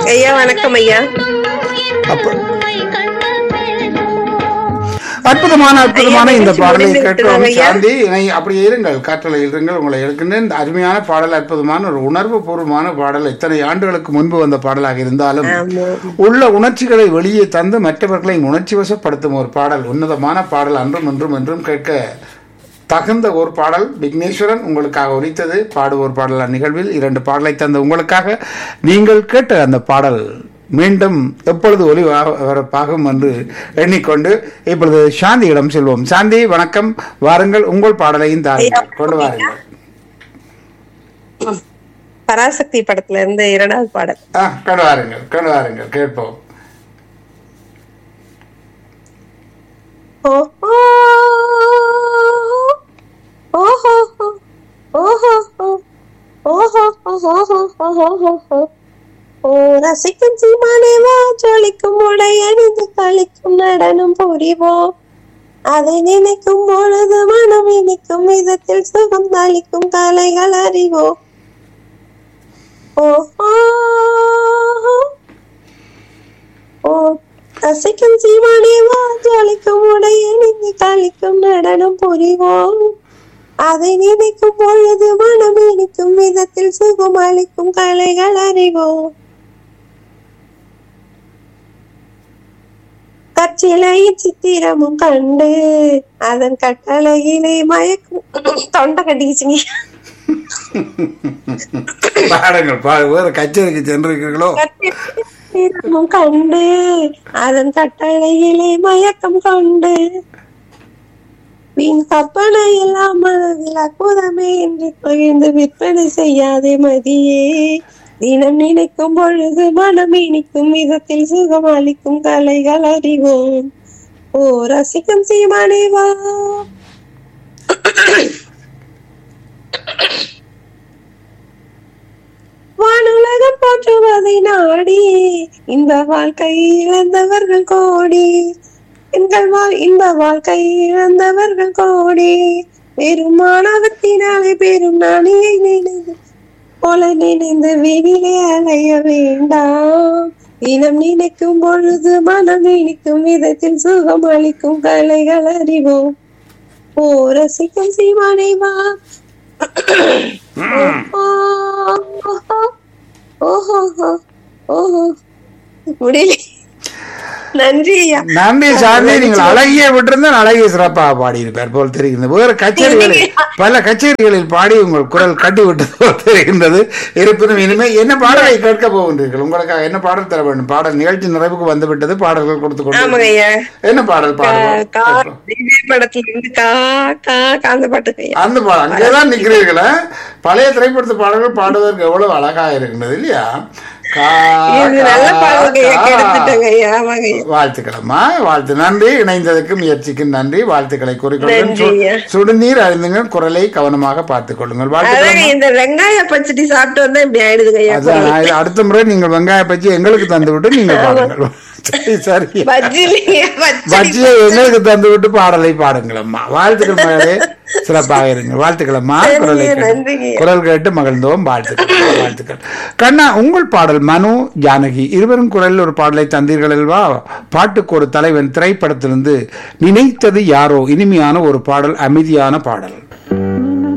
ஐயா வணக்கம் ஐயா. அப்ப- அற்புதமான இந்த பாடலை கேட்கிறோம். சாந்தி அப்படியே இருங்கள், காற்றலை இருங்கள், உங்களை எடுக்கின்றேன். இந்த அருமையான பாடல், அற்புதமான ஒரு உணர்வு பூர்வமான பாடல். இத்தனை ஆண்டுகளுக்கு முன்பு வந்த பாடலாக இருந்தாலும் உள்ள உணர்ச்சிகளை வெளியே தந்து மற்றவர்களை உணர்ச்சி வசப்படுத்தும் ஒரு பாடல், உன்னதமான பாடல். அன்றும் இன்றும் என்றும் கேட்க தகுந்த ஒரு பாடல். விக்னேஸ்வரன் உங்களுக்காக ஒலித்தது பாடுவோர் பாடல் நிகழ்வில் 2 பாடலை தந்த உங்களுக்காக நீங்கள் கேட்ட அந்த பாடல் மீண்டும் எப்பொழுது ஒலிபரப்பாகும் என்று எண்ணிக்கொண்டு இப்பொழுது சாந்தியிடம் செல்வோம். சாந்தி வணக்கம், வாருங்கள், உங்கள் பாடலையும் தாருங்கள், கொண்டு வாருங்கள். பராசக்தி படத்துல இருந்து 2வது பாடல். கொண்டு வாருங்கள் கேட்போம். ஓஹோ ஓஹோ ஓஹோ ஓஹோ ஓஹோ ஓ ரசிக்கும் சீமானேவா, ஜொலிக்கும் உடை அணிந்து களிக்கும் நடனம் புரிவோம். அதை நினைக்கும் பொழுது மனம் இனிக்கும் விதத்தில் சுகம் தளிக்கும் கலைகள் அறிவோம். ஓஹோ ஓ ரசிக்கும் சீமானேவா, ஜொலிக்கும் உடை அணிந்து களிக்கும் நடனம் புரிவோம். அதை நினைக்கும் பொழுது மனம் இனிக்கும் விதத்தில் சுகம் அளிக்கும் கலைகள் அறிவோம். கச்சிலையின் சித்திரமும் கண்டு அதன் கட்டளையிலே மயக்கும். தொண்டை கட்டிக்கிச்சுங்க. வேற கச்சேரிக்கு சென்றிருக்கிறீர்களோ? சித்திரமும் கண்டு அதன் கட்டளையிலே மயக்கம் கொண்டு வீண் கற்பனை எல்லாம் மனதில் அற்புதமே என்று பகிர்ந்து விற்பனை செய்யாதே மதியே. தினம் நினைக்கும் பொழுது மனம் இனிக்கும் விதத்தில் சுகம் அளிக்கும் கலைகள் அறிவோம். ஓ ரசிக்கும் சீமானேவா. வானுலகம் போற்றுவதை நாடி இன்ப வாழ்க்கை இழந்தவர்கள் கோடி. இன்ப வாழ்க்கை இழந்தவர்கள் கோடி. பெரும் மாணவத்தினாலே பெரும் நாணியை நினைந்து போல நினைந்து வீணிலே அலைய வேண்டாம். இனம் நினைக்கும் பொழுது மனம் இனிக்கும் விதத்தில் சுகம் அளிக்கும் கலைகள் அறிவோம். ஓ ரசிக்கும் சீமானேவா. ஓஹோ ஓஹோ முடியல. நன்றி ஐயா. நன்றி சாந்தி, நீங்கள் அழகிய விட்டிருந்தால் அழகிய சிறப்பாக பாடியிருப்பார் போல் தெரிகிறது. வேறு கச்சேரிகளில் பல கச்சேரிகளில் பாடி உங்கள் குரல் கட்டி விட்டது போல் தெரிகின்றது. இருப்பினும் இனிமேல் என்ன பாடலை கேட்க போகின்றீர்கள்? உங்களுக்காக என்ன பாடல் தர வேண்டும்? பாடல் நிகழ்ச்சி நிறைவுக்கு வந்துவிட்டது, பாடல்கள் கொடுத்து கொண்டு என்ன பாடல் பாடுவோம்? படத்துல இருந்து அந்த பாட்டு. அந்த பாடல் அங்கேதான் நிற்கிறீர்களா? பழைய திரைப்படத்து பாடல்கள் பாடுவதற்கு எவ்வளவு அழகாக இருக்கின்றது இல்லையா? வாழ்த்துக்களம்மா, வாழ்த்து. நன்றி, இணைந்ததற்கு முயற்சிக்கு நன்றி, வாழ்த்துக்களை கூறிக்கொள்ளுங்கள். சுடுநீர் அறிந்துங்கள், குரலை கவனமாக பார்த்துக் கொள்ளுங்கள். வெங்காய பச்சடி சாப்பிட்டு வந்தா இப்படி ஆயிடுதுங்க. அடுத்த முறை நீங்கள் வெங்காய பச்சி எங்களுக்கு தந்து விட்டு நீங்கள் பாடுங்கள். சரி, பச்சியை எங்களுக்கு தந்து விட்டு பாடலை பாடுங்களம்மா. வாழ்த்துக்கள் மகளே, சிறப்பாக இருங்க. வாழ்த்துக்களம்மா. குரல் கேட்டு மகிழ்ந்தோம். வாழ்த்துக்கள். கண்ணா, உங்கள் பாடல் மனு ஜானகி இருவரும் குரலில் ஒரு பாடலை தந்தீர்கள் அல்வா? பாட்டுக்கு ஒரு தலைவன் திரைப்படத்திலிருந்து நினைத்தது யாரோ, இனிமையான ஒரு பாடல், அமைதியான பாடல்.